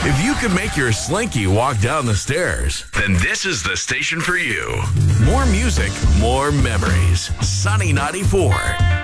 If you could make your Slinky walk down the stairs, then this is the station for you. More music, more memories. Sunny 94.